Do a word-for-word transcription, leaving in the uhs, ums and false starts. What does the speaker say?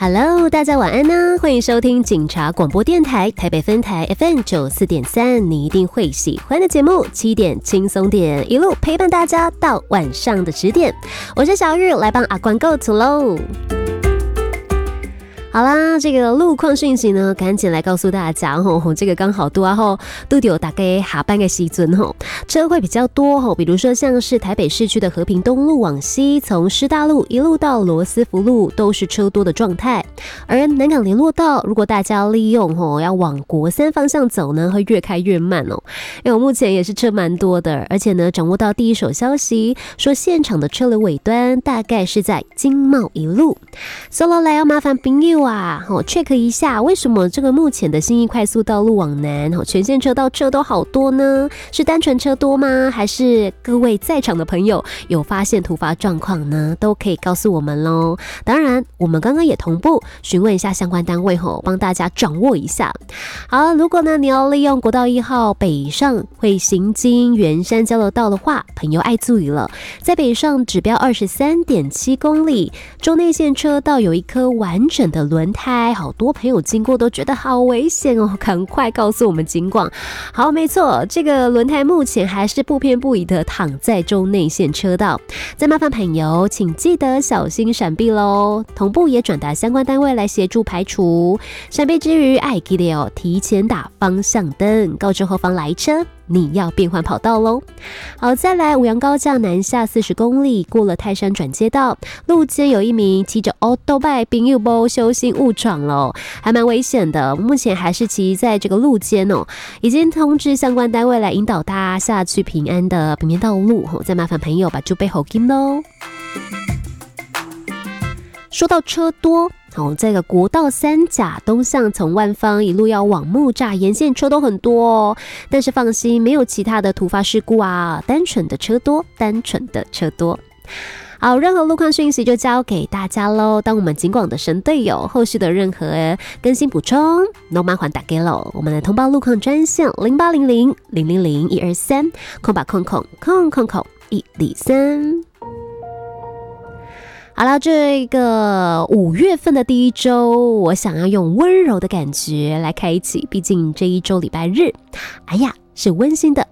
Hello， 大家晚安呢，欢迎收听警察广播电台台北分台 F M 九四点三，你一定会喜欢的节目，七点轻松点，一路陪伴大家到晚上的十点。我是小玉，来帮阿关 go to 喽。好啦，这个路况讯息呢，赶紧来告诉大家吼，这个刚好多啊吼，都有大概下班的时阵吼，车会比较多吼，比如说像是台北市区的和平东路往西，从师大路一路到罗斯福路都是车多的状态，而南港联络道，如果大家利用吼要往国三方向走呢，会越开越慢哦，因为我目前也是车蛮多的，而且呢，掌握到第一手消息，说现场的车流尾端大概是在经贸一路，所以来要麻烦朋友啊， check 一下为什么这个目前的信义快速道路往南全线车道车都好多呢？是单纯车多吗？还是各位在场的朋友有发现突发状况呢？都可以告诉我们咯。当然我们刚刚也同步询问一下相关单位后，帮大家掌握一下。好，如果呢你要利用国道一号北上会行经圆山交流道的话，朋友爱注意了，在北上指标 二十三点七公里，中内线车道有一颗完整的轮胎，好多朋友经过都觉得好危险哦，赶快告诉我们警广。好，没错，这个轮胎目前还是不偏不倚的躺在中内线车道，再麻烦朋友请记得小心闪避咯，同步也转达相关单位来协助排除。闪避之余爱记得哦，提前打方向灯，告知后方来车你要变换跑道咯。好，再来五杨高架南下四十公里，过了泰山转接道，路肩有一名骑着 Auto Bike 朋友不小心误闯了，还蛮危险的，目前还是骑在这个路肩哦，已经通知相关单位来引导大家下去平安的平面道路，再麻烦朋友把注备好金咯。说到车多哦，这个国道三甲东向从万方一路要往木栅沿线车都很多哦，但是放心，没有其他的突发事故啊，单纯的车多，单纯的车多。好，任何路况讯息就交给大家咯，当我们警广的神队友，后续的任何更新补充都麻烦打给咯，我们的通报路况专线零八零零零零零一二三空把空空空空空一零三。好了，这个五月份的第一周，我想要用温柔的感觉来开启，毕竟这一周礼拜日，哎呀，是温馨的